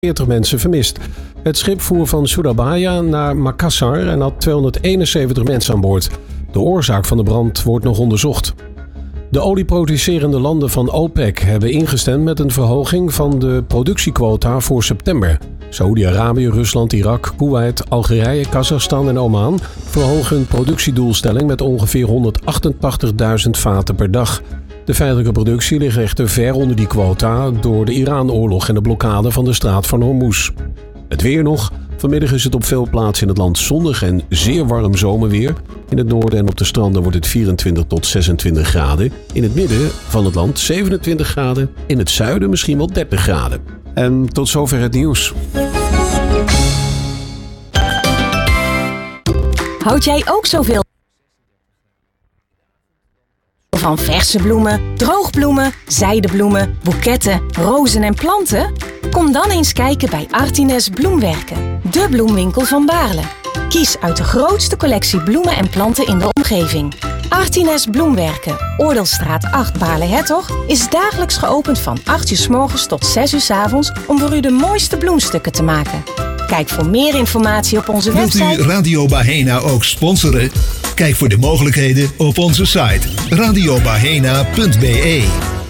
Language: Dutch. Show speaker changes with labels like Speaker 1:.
Speaker 1: 40 mensen vermist. Het schip voer van Surabaya naar Makassar en had 271 mensen aan boord. De oorzaak van de brand wordt nog onderzocht. De olieproducerende landen van OPEC hebben ingestemd met een verhoging van de productiequota voor september. Saoedi-Arabië, Rusland, Irak, Kuwait, Algerije, Kazachstan en Oman verhogen hun productiedoelstelling met ongeveer 188.000 vaten per dag. De feitelijke productie ligt echter ver onder die quota door de Iran-oorlog en de blokkade van de straat van Hormuz. Het weer nog. Vanmiddag is het op veel plaatsen in het land zonnig en zeer warm zomerweer. In het noorden en op de stranden wordt het 24 tot 26 graden. In het midden van het land 27 graden. In het zuiden misschien wel 30 graden. En tot zover het nieuws.
Speaker 2: Houd jij ook zoveel van verse bloemen, droogbloemen, zijdebloemen, boeketten, rozen en planten? Kom dan eens kijken bij Artines Bloemwerken, de bloemwinkel van Baarle. Kies uit de grootste collectie bloemen en planten in de omgeving. Artines Bloemwerken, Oordelstraat 8 Baarle-Hertog, is dagelijks geopend van 8 uur 's morgens tot 6 uur 's avonds om voor u de mooiste bloemstukken te maken. Kijk voor meer informatie op onze website.
Speaker 3: Wilt u Radio Bahena ook sponsoren? Kijk voor de mogelijkheden op onze site radiobahena.be.